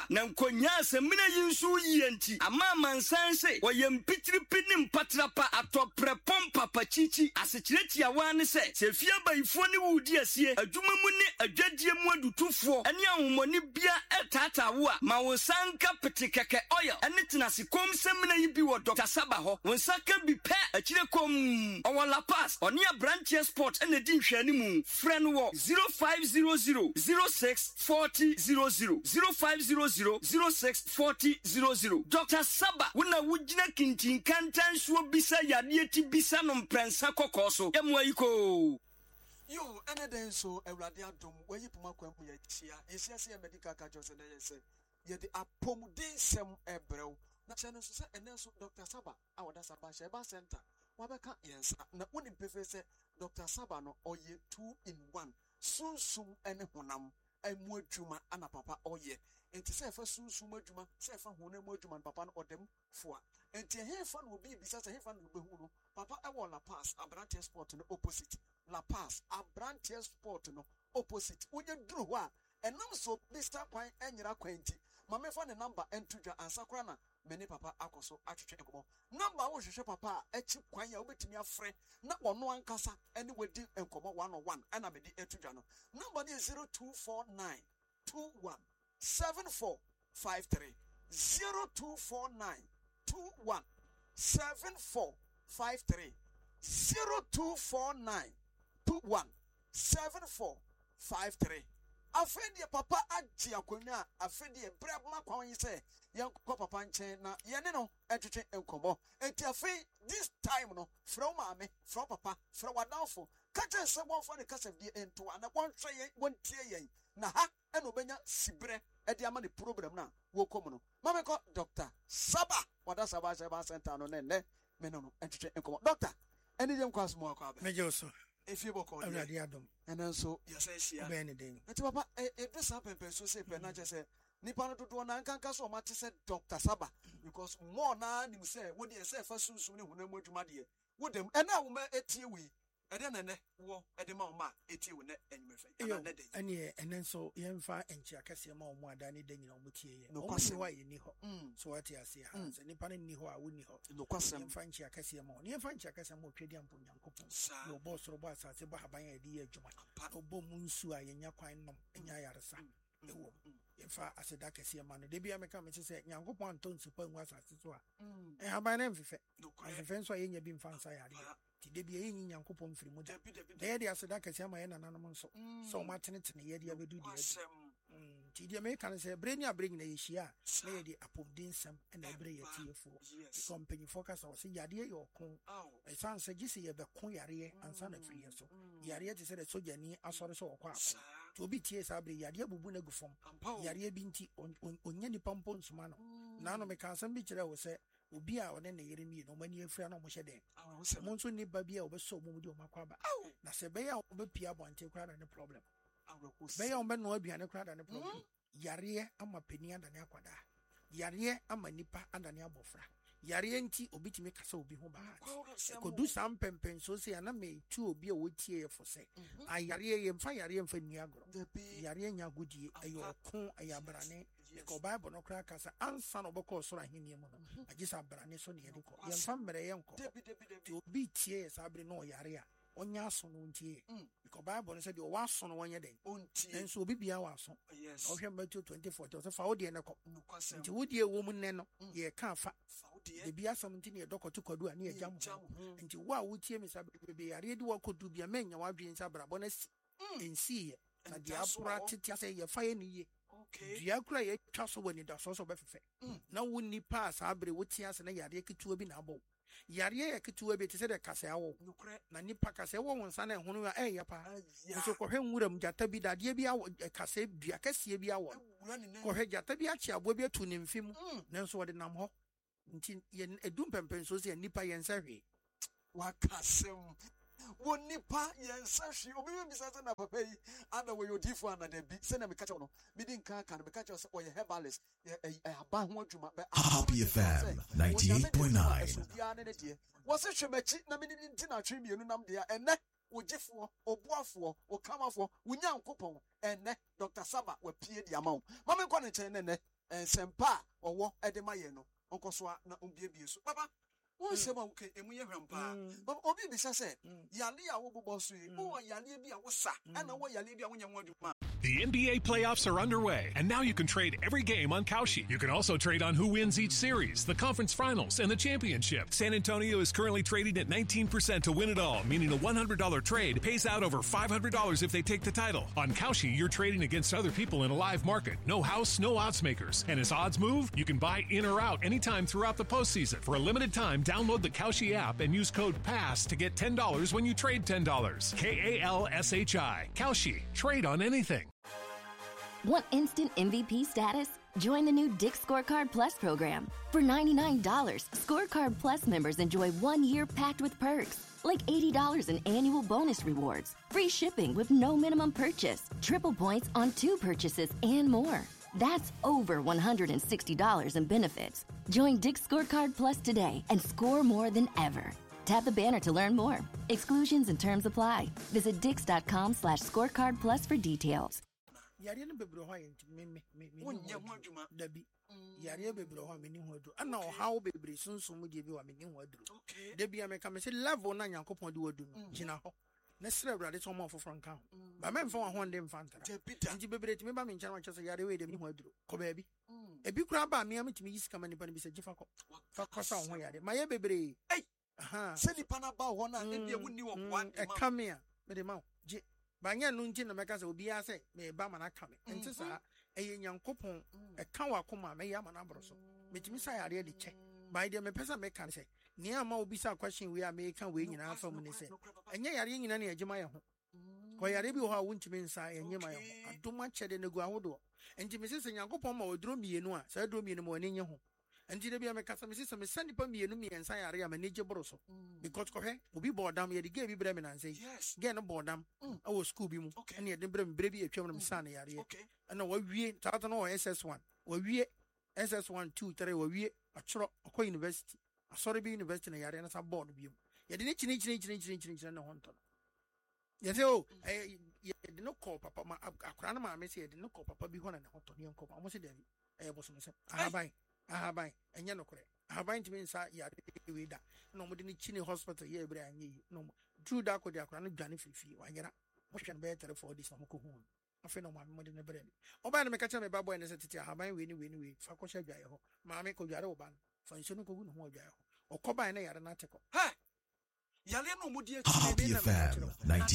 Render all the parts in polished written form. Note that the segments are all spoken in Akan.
Saba na nkonya asemina yinsu yenti ama mansan se woyempitiri pinim patrapa atopre pompa pachichi asechireti awane se sefia bayifo ne wudi asie adwuma mu ne adwadie mu adutufo ene ahomoni bia etata wo a ma wo sanka petekeke oil ene tenase kom semina yi bi wo Dr. Saba ho wo sanka bi pe akire kom owola pass oni branch sport ene di nhwani mu friend wo 0500 064000 0500 064000 Dr. Saba wona wugina kintin kantan so bisa yade ti bisa no mprensa kokoso yemwayiko yo ene so awrade adom wayi puma kwam ya chia esiase ya medical ka jose na yese ye de apomuden sem ebrew na chane so se ene so Dr. Saba awoda Saba Sheba Center wabeka yensa na woni pefe se Dr. Saba no oye 2 in 1 sunsum ene honam emu adwuma ana papa oye enti se fa sunsum adwuma se fa honam adwuma papa no odem foa enti he fa no bi bisa se he fa no behu no papa e wo La Paz Abrante Sport no opposite La Paz Abrante Sport no opposite unye duru ho a enam so Mr. Kwan enyira kwanti mama fa ne number entudwa ansakora na mene papa akoso atwetwe enkomo number wo hwehwe papa echi kwan ya obetimi afre na ono ankasa ene wadi enkomo 101 ana mede etudwa no number ne 0249 21 7453 0249 21 7453 0249 21 7453 afendi papa agye akonya afendi brabma kwan yi se yenkọ papa nchen na yene no etwetwe enkomo enti afi this time no from maame from papa from wadanfo kaje se bonfo ne kasef die ento ana bonhwe yen wontie yen na ha ena obenya sibre e de ama ne problem na wo kom no maame ko Dr. Saba wada Saba Sheba Center no ne me no etwetwe enkomo doctor eni dem kwaso mo akwa meje oso efi boko awrade adom ena so yesa hia be ne den enti papa e pesa pempe so se pe na je se nipa no dodo na nkanka so ma te se Dr. Saba because more na nim se wo de se fa sunsum ne hunam adwuma de wo dem ena wo ma etie wi ede nene wo ede ma wo ma etie wo ne enyemefe ena ne de ene enen so yemfa enchi akase ma wo mu ada ne de nyina wo tie ye no wo kwase wa ye ni ho so what ya say ha se nipa ne ni ho a wo ni ho no kwasem yemfa enchi akase ma wo ne yemfa enchi akase ma otwedi ampo nyankopon no bo soro bo asase bo haban ya di adwuma no bo mu nsu a yenya kwan nom enya yaresa ewo yemfa aseda kase ma no de bia meka me se nyankopon anton supa nwa asase so a haban na mfefe no nso a yenya bi mfa nsa yare ti de bia yin nyankopon firi mu da ye de aseda kase ma ye nananom nso so ma tenetene ye de abedu de ti de me kan se breni abrenyi na yehia na ye de apomden sam na ebre ye tiefo company focus o se yade ye okon e san se gisi ye be kon yare ansa na firi ye so yare te se de sojani asore so okwa to obi tie sa bre yade bubu na gufom yare bi nti onye ni pampo nsuma no na no me kan sam bi kire wo se obi a one na yere mi no mani afira na mo hyede mo nso ni ba bi a obeso mo di o makwa ba na se be ya obepia bonte kwa na ne problem be ya ombe no aduane kwa na ne problem yare ama peni adane akwada yare ama nipa adane abofra yare nti obitimi kasa obi ho ba kodu sam pempen so se na me tu obi a wotie ye fose ayare ye mfa yare mfa ni agoro yare nya godie ayo ko ayabrane ko bible no kra kasa ansa no boko soro ahenie mu no agisa brane so ne ye ko ye mfa mre ye nko ti obi tie sabre no yare a onya aso no ntie ko bible no say de o waso no wonye den enso obi bia waso o hwe Matthew 24 so fa odie ne ko nti wodie wo mu ne no ye ka fa de bia sam nti ne dokoto kwadu a ne agam nti wo a wotie me sabre be yare de wo kodu bia menya wadwen sabra bona ensi ye na dia apura titia say ye fa ye ni ye dia kura ye twa so woni da so so be fefe na wo nipa sabre wotia se na yare ketuo bi na abo yare ye ketuo bi te se de kasa awo na nipa kasa wo wonsa na ehunu a ya pa so ko hwe nwuram jata bi da de bi awo kasa dua kase bi awo ko hwe jata bi achi abo bi atu ne mfim na nso wo de nam ho nti ye edum pempen so se nipa ye nsa hwe wakasem wonipa yensa hwe obi bi sa na papa yi ana we yodifo ana da bi se na me kacha no bi din kan kan me kacha se oye herbalist aba ho adwuma be Happy FM 98.9 wose hwemachi na me ni nti na twe mienu nam de ene wogifo obuafo okamafo wunyankopon ene Dr. Saba wapie di amawo mama ko ne chen ne sempa owo edema ye no onkoso na obiebie so papa won se ma okay emu ye hwampa baba obi bi say yale a wo bobo so yi wo yale bi a wo sa na wo yale bi a wo nya adwuma. The NBA playoffs are underway, and now you can trade every game on Kalshi. You can also trade on who wins each series, the conference finals, and the championship. San Antonio is currently trading at 19% to win it all, meaning a $100 trade pays out over $500 if they take the title. On Kalshi, you're trading against other people in a live market. No house, no odds makers. And as odds move, you can buy in or out anytime throughout the postseason. For a limited time, download the Kalshi app and use code PASS to get $10 when you trade $10. KALSHI. Kalshi. Trade on anything. Want instant MVP status? Join the new Dick's Scorecard Plus program. For $99, Scorecard Plus members enjoy 1 year packed with perks, like $80 in annual bonus rewards, free shipping with no minimum purchase, triple points on 2 purchases, and more. That's over $160 in benefits. Join Dick's Scorecard Plus today and score more than ever. Tap the banner to learn more. Exclusions and terms apply. Visit dix.com/scorecard plus for details. Yare no bebre ho ayenti me dabi yare bebre ho ameni ho adu ana o hawo bebre sunsun de bi wa meni ho adu dabi ameka me se level na Nyankopon de wadu no gina ho na sere awrade so mo foforo nka ho ba me mfa ho ndem fantara nti bebre ti me ba me ncha no kyese yare we de meni ho adu ko ba bi ebi kura ba me ametimi yisika mani pa ne bi se gifa ko fa ko sa ho yare ma ye bebre aha se ni pana ba ho na e bia woni wo kwa e kamea me de ma je banya no nti na meka se obi ase me ba mana ka me enti sa eye Nyankopon e ka wa koma me ya mana bro so metimi sa yare de che by the me pesa me kan se ni ama obi sa question we am kan we nyina afa mu ne se enye yare nyina na ejima ye ho ko yare bi ho a wontimi nsa enye ma ye ho adoma chede ne gu ahodo enti me se Nyankopon ma oduro mienu a sa oduro mienu mo ne nye ho enti de bia me kasa me se me send pa mienu miensa yare ya me ne je bro so because ko he obi boardam ye de ge bi bre me nan say ge no boardam awo school bi mu ene ye de bre bi atwam no sa na yare na wa wie tata no SS1 wa wie SS1 2 3 wa wie achro akọ university asori bi university na yare na sa board bi mu ye de ne chini na honto ye say o ye de no call papa ma akra na ma me say ye de no call papa bi ho na honto ne nko mo se de boso no se ahaban enye no kore ahaban timi nsa yare we da no mo de ni chini hospital ye bre anye yi no true da ko de akra no dwane fifi wanyera mo hwe no be 3 4 days na mo ko hu afi no mo de ne bre mi oba na me ka cha me ba boy ne se titi ahaban we ni fa ko hwe dwaye ho ma me ko dware oba fa nso no ko hu no ho dwaye ho okoba na yare na teko ha yale no mo di FM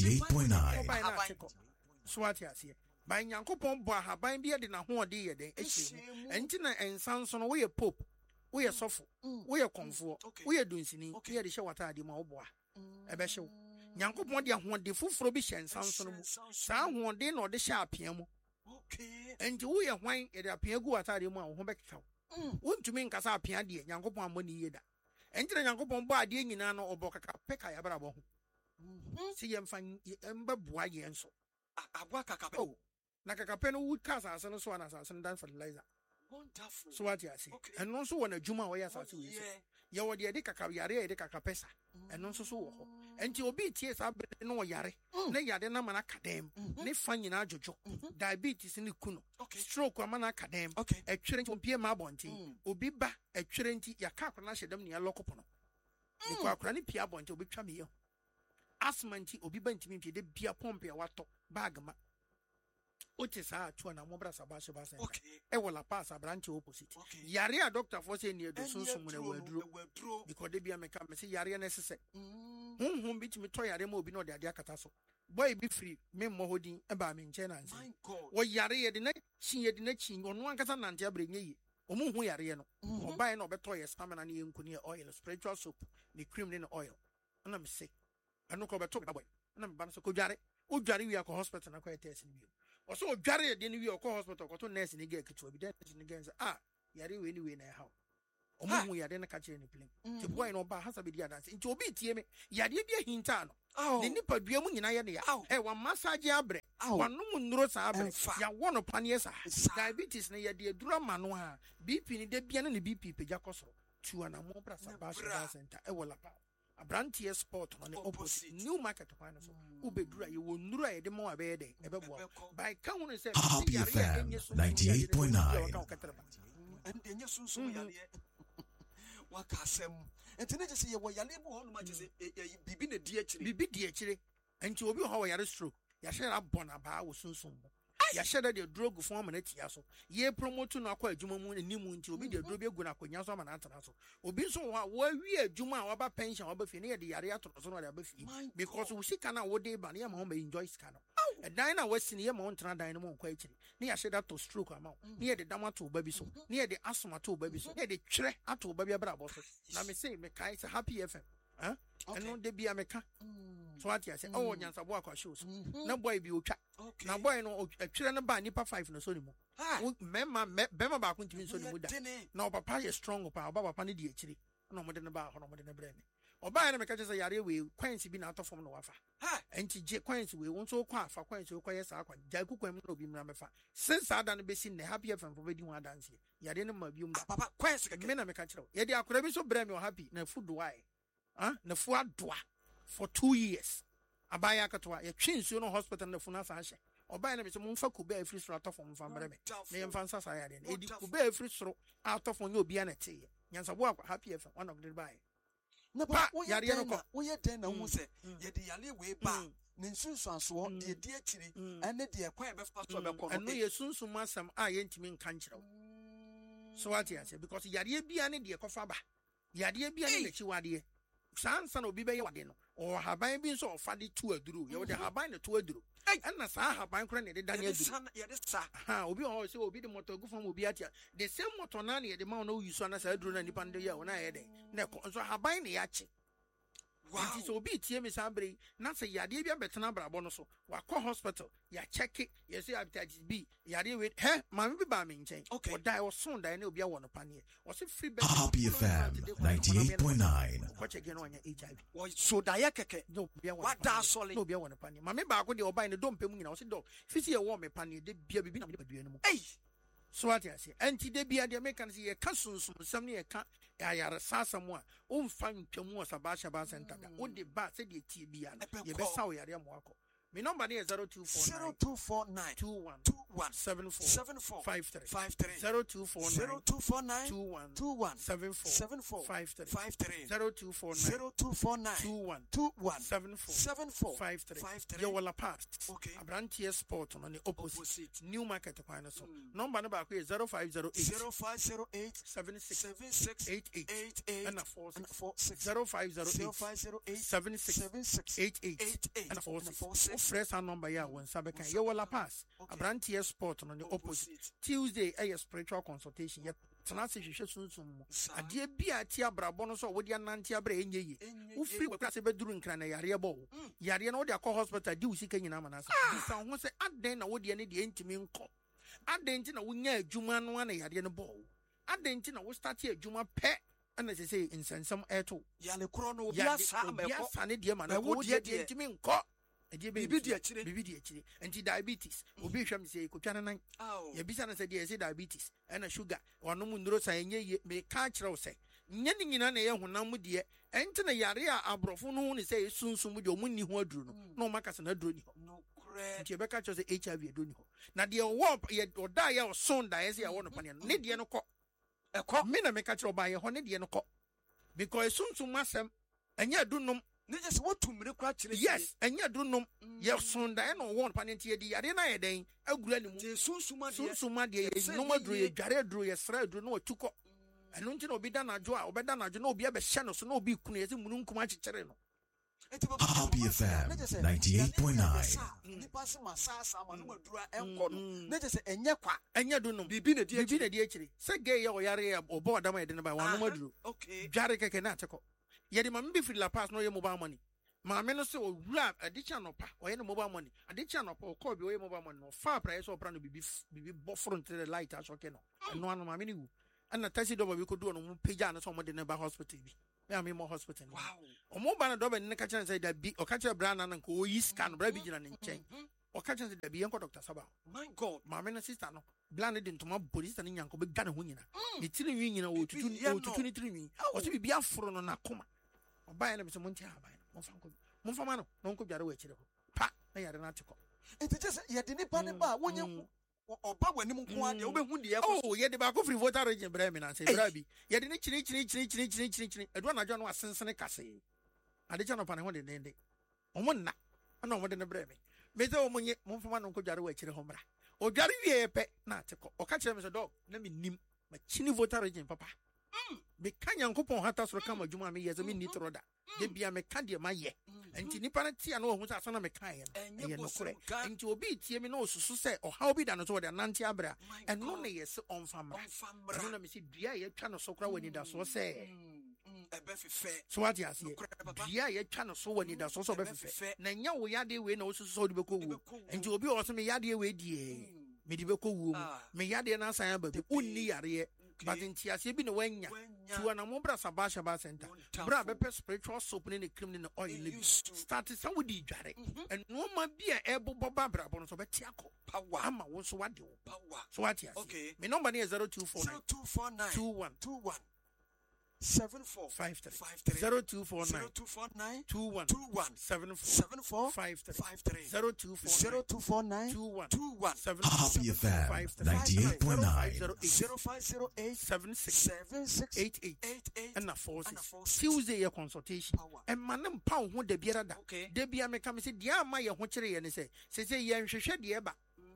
98.9 swati asiye by Nyankopon bo ahaban bia de na ho ode ye den ehye enti na ensanso no we pope we sofo we konfo we dunsini we de hye wata ade ma oboa ebe hye Nyankopon de ahode foforo bi hye ensanso no mu sa ahode na ode hye apia mu enti we hwan ye de apia gu wata ade mu a ho bekeka wontumi nkasa apia de Nyankopon amoni ye da enti na Nyankopon bo ade nyina no obo kaka peka ya brabo ho si ye mfa emba boa ye nso abwa kaka pe na kakape no wood cars asano so na asano dan fertilizer wonderful so what you say and no so wona adwuma wo ya asase we so ye wo de kakap yare ye de kakapesa and no so wo ho enti obi tie sa bre no wo yare na yade na mana kadem ne fa nyina adwojo diabetes ni kuno stroke amana akadem etwere nti opie ma bonten obi ba etwere nti ya ka akra na hyedam ne ya lokopo no ne kwa akra ne pia bonten obi twa me ye asthma nti obi ba ntimi mpie de bia pompe ya wato bag ma oche saa tu na mobra sabasho basa e wala pass abranche opposite yare a doctor for say ne do sunsun ne waduro because de bia me ka me say yare na sese honhom bi timi to yare ma obi no de ade akata so boy bi free me mo hodin e ba me nche na nse wo yare ye de na chi ono ankasa nante abrenye yi omu hu yare no obai na obeto ye stamina na ye nkuni oil spiritual soap ni cream ni oil na me say anu ko beto boy na me ban so ko dware o dware wi akọ hospital na ko test ni bi oso o dware de ni wi akọ hospital ko to nurse ni ge kitu obi de ni ge say yare we ni we na ha omu hu yare na ka kire ni plane ti boy no ba hasa be di adanse nti obi tie me yare bi ahinta no ne nipa dua mu nyina ye ne ya wa massage abre wa no mu nuro sa abre ya wono panie sa diabetes ne ye de adura ma no ha BP ni de bia na ne BP pagya kosoro tu ana mo bra sa ba center e wala pa Abrantie sport on the opposite new market kwan so ubedura ye wonura ye de mo abeye de ebebo by count say Happy FM 98.9 and enye sunsun yale wakasem entene je se ye wo yale bo ho no ma je se bibi na di akire enti obi ho yare stroke ya share abona ba wo sunsun ya share the drug form na tia so ye promote no akwa adwuma mu ni mu nti obi de drug be gu na konya so ma na antana so obi so wa wi adwuma a waba pension waba fi ne de yare ato so no de aba fi because we sika na wo de ba ne ma ho enjoy sika no dan na wasi ne ma ho ntana dan no mo kwa akiri ne ya share to stroke ama ne ye de dama to ba bi so ne ye de asthma to ba bi so ne ye de twere ato ba bi abra bo so na me say me kai say Happy FM eno de bia meka so what you say oh nyansa bo akwa shows na boy bi otwa na boy no atwere no ba nipa 5 no so ni mu mema ba ko ntimi so ni mu da na papa ye strong pa papa ne di akiri na mo de ne ba ho no mo de ne bre me oba na meka say yare we kwansi bi na atofom no wafa enti je kwansi we won so kwa afa kwansi we kwa yes akwa jaku kwam no bi mra mefa since ada no be sin ne Happy FM for be di ho adanse yare ne ma bi um da papa kwansi keke me na meka kire ye di akora bi so bre me o happy na food why na fu adoa for 2 years abaya akatoa ye twinsuo no hospital na fu na sa hye obaya na me so mumfa kube afri soro atofo mfa mbre me na ye mfa nsa sa ya de edi kube afri soro atofo nya obi na te nyansa bo akwa Happy FM one of the buy na ba yare no ko wo ye den na hu se ye de yale we ba ne nsunsuanso de di akiri ene de kwan be fa so be ko no eno ye sunsun masam a ye ntimi nka nkyerɛw so what you say because yare bia ne de kofa ba yare bia ne na chiwade sansa na obi be ye wade no o haban bi so ofa de tu aduru ye de haban na tu aduru na sa haban kora ne de dan aduru ye de sa obi o se obi de motor gu fam obi atia the same motor na ne de ma no use na sa aduru na nipa nde ye na ye de na so haban ne ya chi wow so obi tie me sabre na se yade bia betena brabo no so wakọ hospital ya check it you say hepatitis B yade we ma me ba me nchen o die o son die na obi awọ no pane o se free bed Happy FM 98.9 ko check no anya HIV o so die keke no obi awọ wa da solid no obi awọ no pane ma me ba ko de obai ne do mpem nyina o se do fisi e wo me pane de bia bibi na me badua no mu so what you say anti de bia de me kan se ye ka sunsum sam ne ye ka ayare sasam a o mfa ntwamu o sabasha ba center da o de ba se de tie bia no ye be sa o yare mo akọ me number is 0249 2174 53 0249 0249 0249 you will pass Abrantie sport on the opposite new market kwan so number ba ko 0508 7688 and 0508 7688 and 46 fresh number ya won sabeka you will pass Abrantie sport on the opposite Tuesday a spiritual consultation yet tenase hwehwe sunsun ade bia ti abrabo no so wo de anante abra enye wo free wo klase beduru nkran na yare bo yare na wo de akọ hospital di usika nyina manasa bisa ho se aden na wo de ne de entimi nkọ aden ti na wo nya adwuma no na yare no bo aden ti na wo start adwuma pe ana se say insensam eto yale kro no bia sa ameko bia sa ne de ma na wo de entimi nkọ bibi di akire anti diabetes obi hwam se kotwa nan ya bisa na se de se diabetes na sugar ono mu nduro sa enye me ka kire se nya ni nyina na ye honam mu de enti na yare a abrofo no ne se sunsun de omu ni ho aduru no na o maka se na aduru ni ho no kre nti be ka kire se HIV aduru ni ho na de wo ye oda ye o son da ye se ya wo no pane ne de no kọ ekọ me na me ka kire oba ye ho ne de no kọ because sunsun masem anya adunum Niggas what to me cratch yes and ya do no ye son da no one panentie di yare na ye den agura ni mu sunsuma de no madru ye dware dru ye sra dru no atuko eno nti na obi da na adwo a obeda na adwo na obi abehye no so na obi kunu ye se mununkum akyekyere no Happy FM 98.9 nipa se masasa ma no madura enko no niggas enye kwa enye do no bibi na di akire se ge ye o yare ya obo da ma ye den ba wa no madru okay dware keke na ateko ye de ma mbi free la pass no ye mobile money ma me no se o wura adicha no pa o ye no mobile money adicha no pa o call bi o ye mobile money no fa price o pra no bibi bo front the light aso ke no no anu ma me ni wu ana taxi do ba bi ko do no page na so mo de ne ba hospital bi me mo hospital wow o mo ba na do ba ne ka chan say da bi o ka chan bra na ko o yi scan bra bi gina ne nchen o ka chan say da bi en ko Dr. Saba my god ma me no sister no bland de ntoma police na nyanko be gana ho nyina ni tiri nwi nyina o tutu ni tiri nwi o se bi afro no na koma Oba na me se monte aban. Monfa ma no no nko dware wa chire ho. Pa na yare na teko. Enti just ye de nipa ne ba wonye oba wani mu nko ade obehu de e oh ye de ba ko free voter region bra me na se bra bi ye de ne chini edu na dwa no asensene kase ade cha no pa ne ho de ne omo nna ana omo de ne bra me ze omo nye mo fama no nko dware wa chire ho mra o dware wie pe na teko o ka kire me se dog na me nim ma chini voter region papa me kanya nkopon hata soro kama dwuma me ye ze me ni troda de bia me ka de ma ye enti nipa na tia no ho sa so na me kan ye no no kure enti obi tie me no osusu se o ha obi da no so de nanti abra eno ne ye se onfamra eno na me se dua ye twa no so kra wani da so se ebe fefe so what ya see dua ye twa no so wani da so so be fefe na nya wo yade we na osusu so de be ko wu enti obi o so me yade we die me di be ko wu me yade na san ba bi unni yare but in tiase bi no wanya tuwa na mo bra sabasha ba center bra be spiritual soap ne cream ne oil lebi start some with the dware and no ma bia ebo boba bra bon so beti akọ power ama wo so wade wo power so what yes okay me number is 0249 7453 0249 7453 Happy FM 98.9 0508 7688 and na force Tuesday your consultation and manam pa ho da biara da da bia me ka me se dia ma ye ho kire ye ne se ye nhwehwe de eba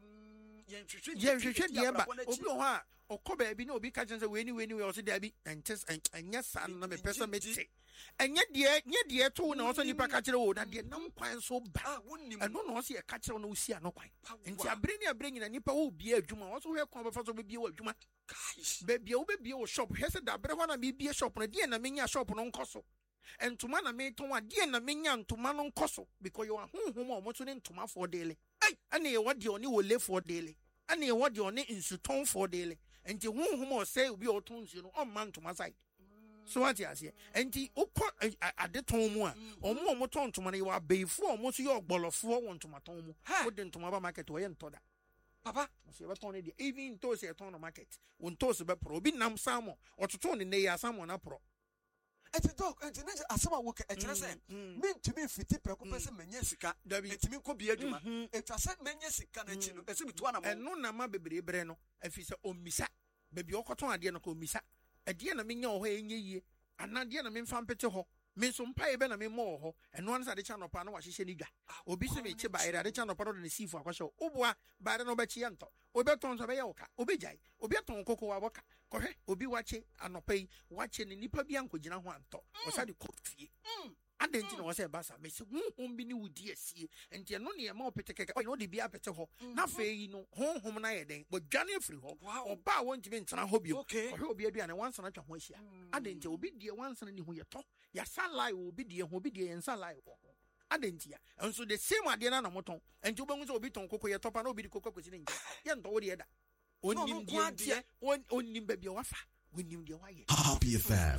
ye de eba obi ho a okoba bi na obi ka chense we ni o se da bi entes anya san na me pesa me te enye de to na o so nipa ka kire wo na de nam kwan so ba eno na o se ye ka kire na o si ano kwan enti abre nyina nipa wo bia adwuma o so hwe kwan ba fa so be bia adwuma bebia wo bebia wo shop hwe se da bre ho na me bia shop na de na menya shop no nkoso entuma na me ton ade na menya ntuma no nkoso because you are honhom o mo so ne ntuma for daily ane ye wode oni wo le for daily ane ye wode oni insuton for daily enti honhom o say obi o ton nsu no o man ntuma side so what you say enti ukọ ade ton mu a omo ton ntuma na ye wa beifo omo so ye ogbolofo wo ntuma ton mu wo de ntuma ba market wo ye ntoda papa so be ton ne even to say ton no market won to so be pro obi nam samo ototo ne ya samo na pro eti dog enti ne asema wo ke ekere se mentumi fiti preko pese menye sika etimi ko bia adwuma etwa se menye sika na chi no esi bitu ana mo eno na ma bebre no afisa omisa bebi okoton ade no ko omisa ade na menya ho enye yie anade na memfa mpete ho me so mpae be na me mo ho eno an sa de cha no pa na wa hyehye ni dwa obi se me chi ba ira de cha no pa no de sifu akwahye oboa ba de no ba chi yanto obi ton so be ye oka obi jai obi ton koko wa boka kohwe obi wache anopai wache ni nipa bia nkogina ho anto o sa de kofie adenti na wo se basa me se honhom bi ni wudi asie enti eno ne ma opete keke o no de bia pete ho na fei no honhom na ye den bo dwane afiri ho oba won ntimi ntena ho bio kohwe obi aduane wansa na twa ho ahia adenti obi die wansa ni ho ye to ya salai obi die ho obi die yensa lai ho adenti ya enso the same ade na moton enti obangu se obi ton koko ye topa na obi di koko kwesi ne nje ye nto wo de da onim die onim ba bia wafa onim de wa ye Happy FM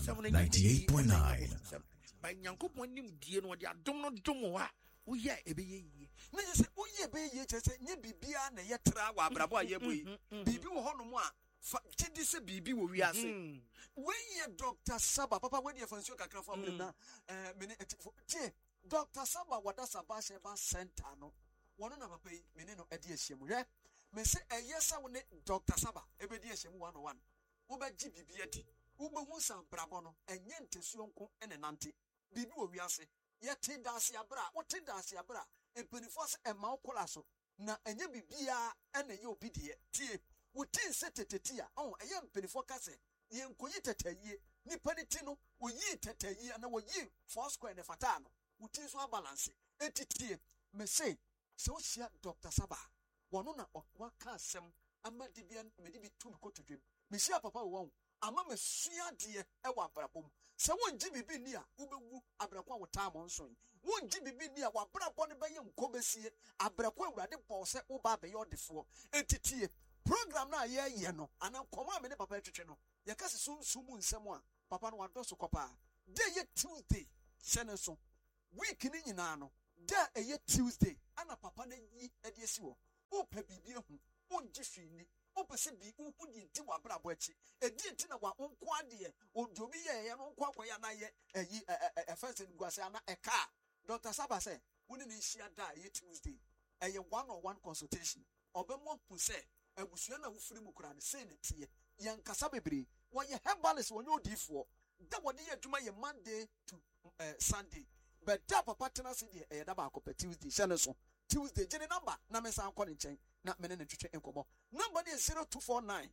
98.9 by Yankopon nim die no de adom no dom wa wo ye ebe ye yie na ye se wo ye be ye chese nye bibia na ye tra wa abrabo aye boy bibi wo hono mu a gidi se bibi wo wi ase when ye Dr. Saba papa when ye fancy kakra for me na me tie Dr. Saba wada Saba Sheba Center no wono na papa me ne no ade ahiem ye me se eyesa wo ne Dr. Saba ebe di ahiem 101 wo ba gi bibi adi wo ba hu san brabo no enye ntesuo nko ene nante bibi wo wi ase ye tin dase abra wo tin dase abra empenifo se ema okola so na enye bibia ene ye obi de tie wo tin se tetetia eye empenifo kase ye nkoyi tetayie nipa ne ti no wo yi tetayie na wo yi four square ne fata no wo tin so balance etitie me say se wo sia Dr. Saba wono na waka asem amadi bia medi bi tu ko todwem me sia papa wo ama me sua de e wa brabom se wonji bibi ni a ubewu abrakwa wo ta mo nso wonji bibi ni a wa brabo ne beye nkobesie abrakwa awurade bo se wo ba be yodefo entitie program na ye no ana koma me ne papa twetwe no ye kase sumu nsem a papa no wadoso kopa de ye Tuesday sene so week ni nyina no da eye Tuesday ana papa na yi ede esi wo wo pa bibi ehu wonji fi ni opese bi unku di ti wa brabo achi edi ti na wa unku ade odobi ye no unku akoya na ye eyi efense nguase ana eka Dr. Saba say woni ni hia da ye Tuesday eye one-on-one consultation obemo pu say abusua na wofiri mu kura ne say ne tie ye nkasa bebre wo ye herbalist wo nyo difo da wode ye adwuma ye Monday to Sunday but da papa tena se de eye da ba akopɛ Tuesday hye so Tuesday gene number na me san call nchen na me ne twetwe enkomo number is 0249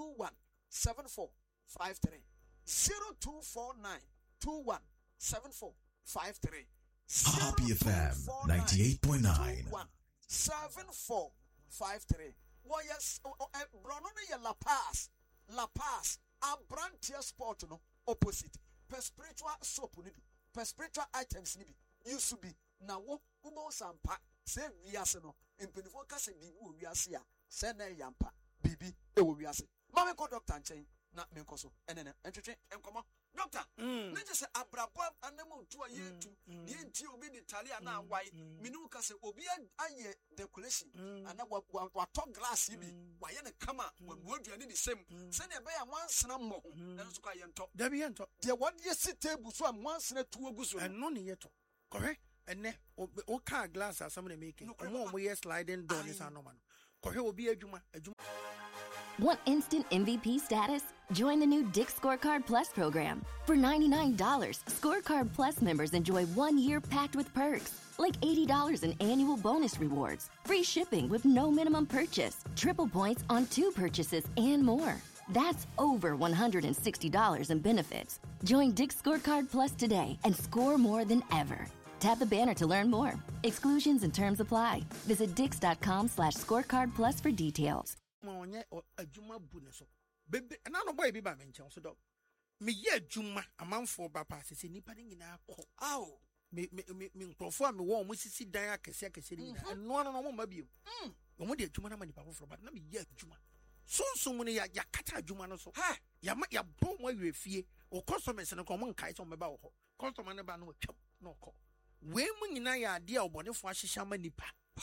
217453 0249 217453 Happy FM 98.9 7453 well yes brono ne ye La Paz Abrantia Sport no opposite per spiritual soap ni bi per spiritual items ni bi used to be na wo umo sampa se wiase no empenifo ka se bibi wo wiase a se na yampa bibi e wo wiase ma me ko doctor nchen na me nko so enene entwetwe enkomo doctor na je se abrabo anemu ntu aye tu die nti obi ni Italia na wai minu ka se obi aye decoration ana wa to glass bi wa ye ne kama wa nuaduane ni sem se ne be ya wansena mo na so kwa ye nto da bi ye nto de wode ye si table so am wansena tu aguso eno ne ye to correct ene o ka glass asam na make omo ye sliding door ni sa no man correct obi adwuma Want instant MVP status? Join the new Dick Scorecard Plus program. For $99, Scorecard Plus members enjoy 1 year packed with perks, like $80 in annual bonus rewards, free shipping with no minimum purchase, triple points on 2 purchases, and more. That's over $160 in benefits. Join Dick Scorecard Plus today and score more than ever. Tap the banner to learn more. Exclusions and terms apply. Visit dix.com/scorecard plus for details. Onye adwuma bu ne so bebe na no boy bi ba me nchen so do me ye adwuma amanfo ba pa sese nipa ne nyina akọ aw me nkrofo a me wo mo sisi dan akese ni nyina no mo ma bio mo de adwuma na ma nipa foforo ba na me ye adwuma sunsun ne ya kata adwuma no so ya bon mo awie fie o customers ne ko mo nkai so me ba wo customer ne ba no twam no ko we mu nyina ya ade a obonefo ahyehya ma nipa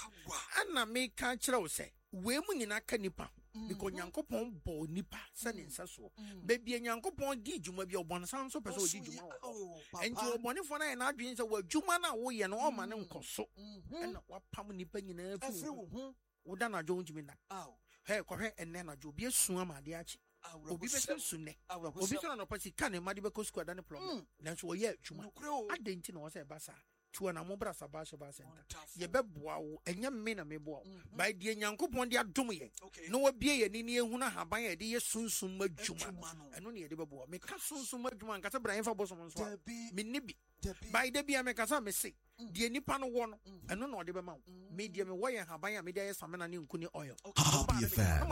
ana me ka kire wo se we mu nyina ka nipa because nyankopon bo nipa se ne nsa so bebia nyankopon di dwuma bia obon san so pese odi dwuma enti obonefo na na adwen se wa dwuma na wo ye no o ma ne nkoso na wapam nipa nyina afi wo da na adwo ntimi na he kohwe enne na adwo bi esu amade achi obi be su ne obi so na no pasi ka ne made be ko squad na problem na so wo ye dwuma adenti na wo se basa tuwa na mo bra sabasho ba center ye beboa wo enya me na meboa by die nyankopon de adom ye no wa bie ye ni ehunu haban ye de ye sunsun madwuma eno ne ye de beboa me ka sunsun madwuma nka se bra yemfa bosom nso me ne bi by de bia me kasa me se die nipa no wo no eno na ode be ma me die me wo ye haban ya me de ye samena ne nkuni oil Happy FM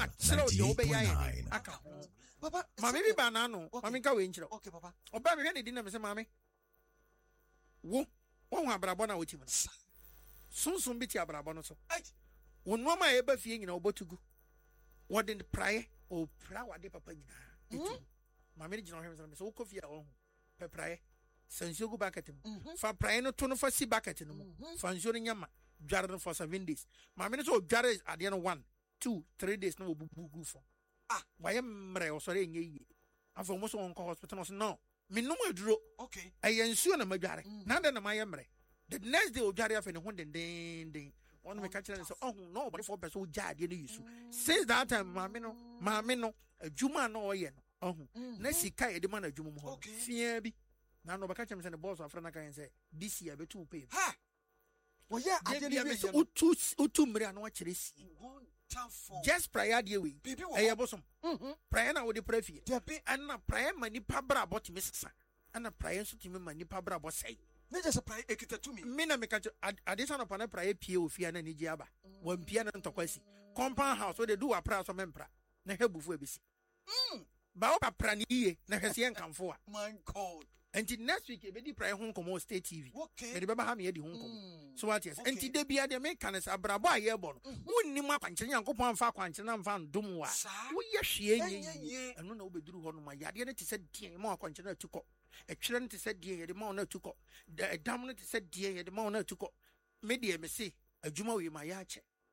98.9 aka papa mama bi ba na no mama nka we nkyere okay papa oba me hwe ne di na me se mama wo won abrabo na wotim sunsun bi ti abrabo no so won no ma e ba fie nyina obotugu wodin praye o pra wade papa nyina ma me gina hwe so wo kofi a wo pe praye sanso gu bucket mu fa praye no to no fa si bucket no mu fa nso no nyama dware no for 7 days ma me so dware ade no 1 2 3 days no obugu fo waye mre o so re nye yi afọ mo so on ko hospital no so no minum aduro okay ayensuo na madware na de na mayemre the next day odware afa ne ho den on me catch say oh no but for person ojade ne yisu since that time maame no adwuma na oye no na sika ye de ma na adwuma mu ho fia bi na no baka chem say the boss afra na kan say this year be too pay ha wo ye ade ne be utu mre na wa kire si just prayer dey we eye bosom prayer na we dey pray fie and na prayer mani pabra bot misesa and na prayer so timi mani pabra bot say na just prayer ekita to me na me ka adisa no pa na prayer pie ofia na ni giaba wan pie na ntokwasi compound house we dey do wa prayer so membra na hebufu abisi ba o pa pra ni ye na hwese en kamfo a my god until next week e be di prayer hon komo state tv okay me de baba ha me di hon komo so what yes until de bia de me kan say abrabo aye bo no wonni ma kwanche nyankopon amfa kwanche na mfa ndom wa wo ye hwe enye eno na wo beduru ho no ma yade ne te se dien ma kwanche na tuko etwere ne te se dien ye de ma na tuko dam ne te se dien ye de ma na tuko me de me se adwuma we ma ya che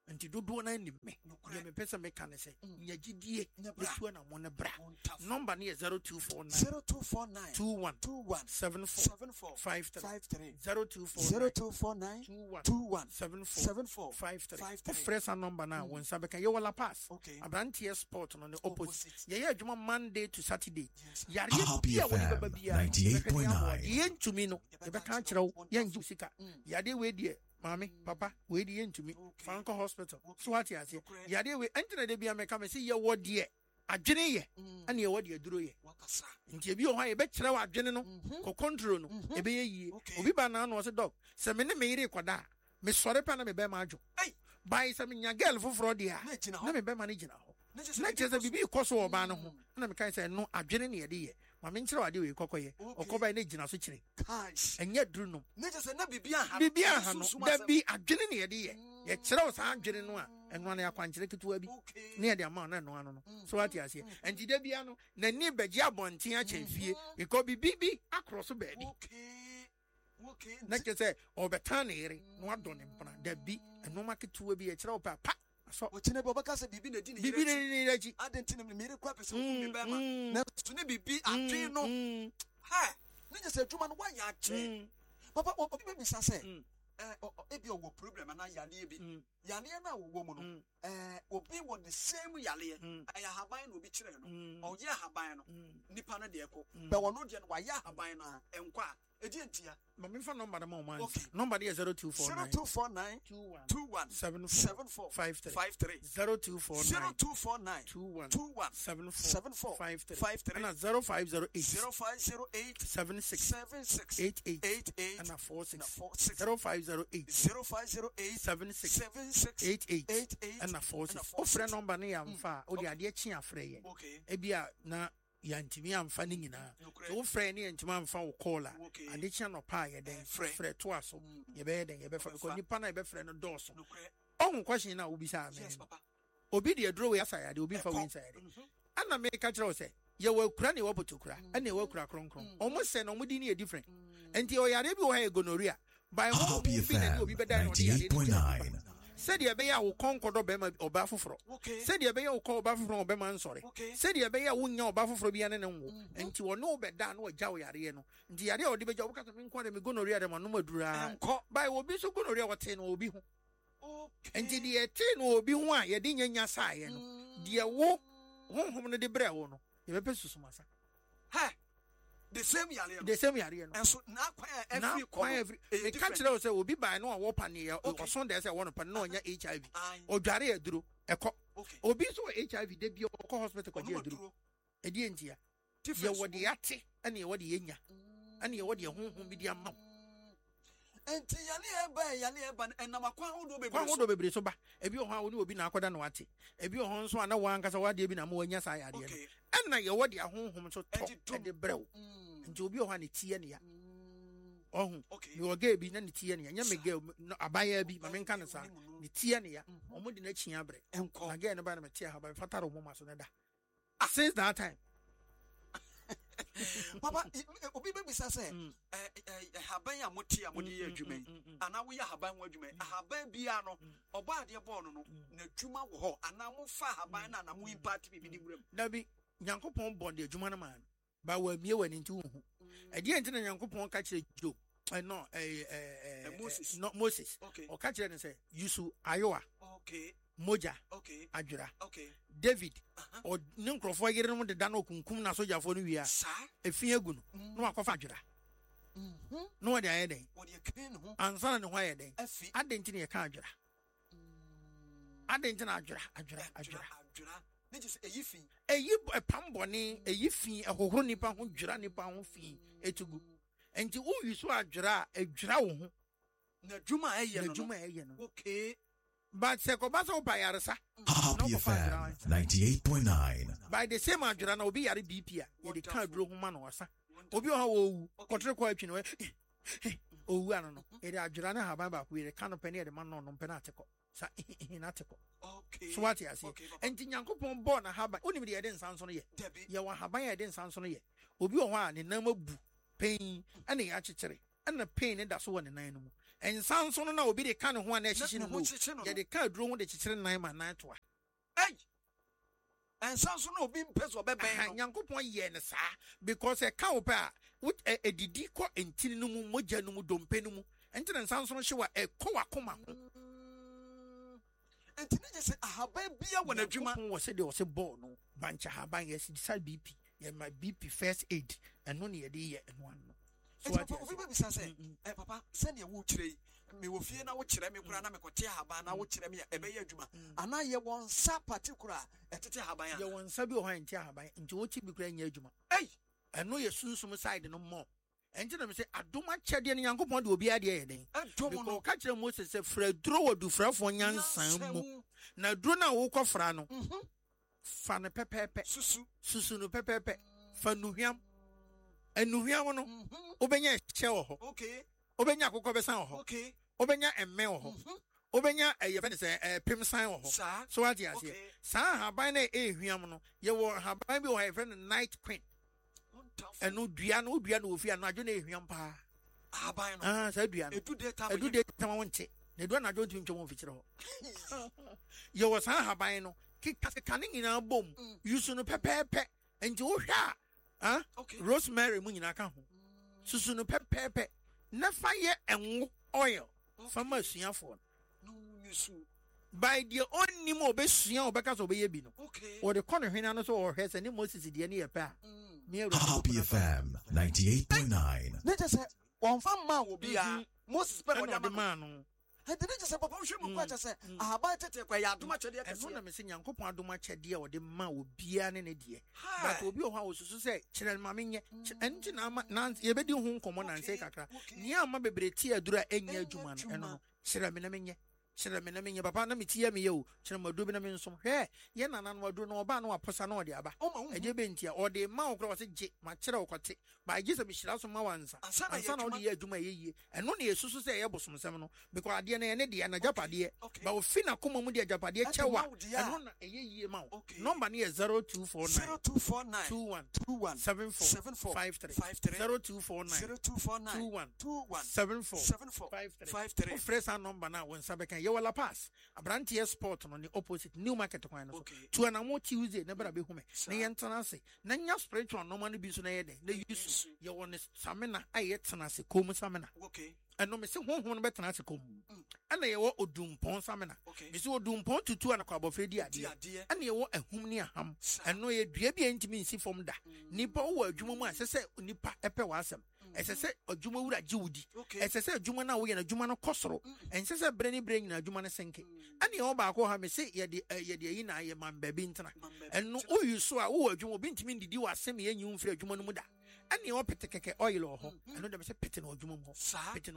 nti dodo na nim me ye me pesa me kan say nyagidie etu na mo ne bra number ne 0249 21 74 53 0249 21 74 53 fresh number na won sabe kan ye wala pass abrantie sport no ne opposite ye adwuma Monday to Saturday yare bia woni baba bia 98.9 ye ntumi no ye be kan kire wo ye nju sika yade we die mami papa we die ntumi fanko hospital so what ya say yade we entina de bia me ka me say ye wo die adwene ye ane ye wo die duro ye nti ebi o ha ye be kire wa adwene no ko control no e be ye yie obi ba na no say dog se me ne me yire kwada me sore pa na me be ma adwo bai se me nya girl foforo dia na me be ma ne gina ho na chese bibi ikoso oba no ho na me kan say no adwene ne ye de ye ma me nkire wade we kokoye okoba ne gina so kire enya duru no na chese na bibia ha no da bi adwene ne ye de ye kire o sa adwene no a eno na yakwankire ketewa bi ne ye de ama na no ano no so what ya say enti da bia no na ni beji abonten a chefie because bibi across baby na chese obetan ne yere no adon ne mpana da bi eno ma ketewa bi ye kire o papa so ochine be obaka se bibi na di ne bibi ne reji adentine me mere kwa pese me be ma na so ne bibi atwe no ha ne je se adwuma no wa ya che papa obi be bisa se ebi owo problem na yale bi yale na wo mu no obi wo the same yale aya haban na obi kire no o ye haban no nipa na de ekọ be wono de no wa ya haban na enkwa edi entia ma me fa number ma o man number is 0249 21 74 53 0249 21 74 53 and 0508 76 88 and 46 0508 76 88 and 46 o friend number na ya mfa o de ade chi afre ye e bia na yantimi amfa ni nyina so wo frɛ ne yantimi amfa wo call a ade chia no pa ye den frɛ to aso ye be den ye be fa because nipa na ye be frɛ no dɔɔso ɔhun question na obi sa me obi de aduro we asa ya de obi fa we inside ana me ka kyerɛ wo sɛ ye wa kura ne wo botokura ana wa kura kronkron ɔmo sɛ no mo di ne ye different enti o yare bi wo ha ye gonorrhea by one bi ne obi be dan no de 98.9 said ye be ya wo konkodo be ma oba foforo said ye be ya wo ko oba foforo be ma nsore said ye be ya wo nya oba foforo bi ane ne nwo enti wo no be da na wo gya wo yare no nti yare o de be gya wo kata me nko de me gonorrhea de ma no madura by obi so gonorrhea wo te no obi ho enti de te no obi ho a ye de nyanya saaye no de wo honhom no de brɛ wo no ye be pesusu masa ha the same yare no and so na every e ka kire o say obi by no wo pa ne ya o so de say won pa no nya HIV o dware aduro ekọ obi so HIV de bi o ko hospital ko je aduro e die ntia ye wo de ate ane ye wo de yenya ane ye wo de honhom bi de amma enti yale eba enam akwa ho do bebre so ba ebi o ha wo ni obi na akoda na wate ebi o ho nso ana wa ankasa wa de bi na mo nya sa yade no enna ye wo de honhom so to de brew nti obi o ha ne tie ne ya ohun ni o ga bi na ne tie ne ya nya me ga abaya bi ma me nka ne sa ne tie ne ya o mo de na chia bre na ga ne ba na me tie ha ba fataro mo ma so na da since that time papa obi be bisa say haban ya moti ya modi adwuma ana wo ya haban wo adwuma haban bia no oba ade bo no na adwuma wo ho ana mo fa haban na mo impact bi di buram da bi nyankopon bo de adwuma na man ba wa mie wani nti wo hu ade enti na nyankopon ka kire jo no Moses o ka kire ne say yusu ayoa moja adwura David o nkrofo yere no de da no kunkum na sojafo no wia efie egu no no akofa adwura no wode aye den ansana ne ho aye den adenti ne ka adwura adenti na adwura ne just eyifi pamboni eyifi ahohoro nipa ho dwura nipa ho fi etugu enti wo yusu adwura adwura wo ho na dwuma eye no okay. But Sekobasa Upayarsa Happy FM 98.9 by the same adjura na obi yare BP ye de kan duro homa no wasa obi o ha wo kotre kwa atwi no owu ano no ye de adjura na haban ba ku ye kan pe ne de man no pe na ateko sa na ateko okay so what you say enti nyankopon bo na haban oni me de nsanso no ye wa haban ye de nsanso no ye obi o ho a ne nam abu pain ana ya kyekere ana pain ne da so wo ne nan no mu ensan so no na obi de ka ne ho na ehihye no ye de ka aduro ho de kyekyere nan ma nan toa ensan so na obi mpeso beben no Nyankopon ye ne saa because e ka wo pa with edidi ko entini no mu mogya no mu dompe no mu enti na ensan so no hye wa e ko wakoma ho enti ne je se ahaban bia wona adwuma wo se de wo se ball no bancha haban ye si decide BP ye my BP first aid eno ne ye de ye eno ano so what obi be bisa say papa se ne wo kire me wo fie na wo kire me kura na me kote haban na wo kire me e be ye adwuma ana ye won sa particular etete haban ye won sa bi o han enti haban enti wo chi bi kura nya adwuma eno ye sunsum side no mo enti na me say adoma kyede ne Nyankopon de obi ade ye den because ka kire Moses say fredro wodu frafo nyansan mu na duro na wo kofra no fa ne pepepe susu no pepepe fa nuhwam enuhwam no obenya hye wo ho obenya akokɔ besan wo ho obenya emme wo ho obenya ye fe ne say pimsan wo ho so what you say sa haban na ehwam no ye wo haban bi wo ha fe ne night queen enu dua no ofia no adwo na ehwam pa haban no sa dua no edu de tama wonche na edu na adwo ntwom wo fikire ho ye wo sa haban no kikane nyina bom yusu no pepepe enti wo hwa rosemary mu nyina ka ho susu no pepepe na fa ye enwo oil fama suafo no yusu by the only mo be sua obeka so be ye bi no wo de kono hwena no so wo hwe se ni Moses de ne ye pa Happy FM 98.9 ne je se won fa ma wo bia Moses pe no man no didn't just say, Papa, we quite say, I about to take ya too much of the other. I'm saying, Uncle Paduma Chadia or the man will be an idea. But will be a house to say, Children, Mammy, and Nance, you better home common and say, Kaka, near my baby, Tia Dura, and Yajuman, and Shiraminamia. Shiraminamia, Papa, me tia me yo, Shiramadubinamin, some hair, Yanan will do no ban or Posano, the Abba, a Jabintia, or the Mount Cross, my child, but I guess a Michel Mawanza, and son of the year to my ye, and only a Susu say Abosom Seminole, because I didn't any and a Japadia, but Fina Kumamudia Japadia, Chawa, and a year mount. Number near 0249 0249 Fresh number now when Sabekan Yola Pass, a Brantier Sport on the opposite New Market to an Amo Tuesday, never be home. Nayantanasi, Nanya spiritual no money be the use you want Samina, I yet Sanasi, Como Samina. And no missing one better as a comb. And they were Odum Pon Samina. Miss Odum Pon to 2 and a crab of Fredia, and you were a humnia ham, and no ye baby intimacy from that. Nipa or Juma, as I said, Nipa Epewasam. As I said, or Juma Judy. As I said, Jumana, we and a Jumano Cosro, and says a Brenny bring a Jumana Senke. And the Obako have me say, Yadina, a man babintra. And no, you saw a Juma Bintimin did you a semi and you for Jumanamuda. And the opeteke oil or home, and no, there was a pitin or Jumamo, pitin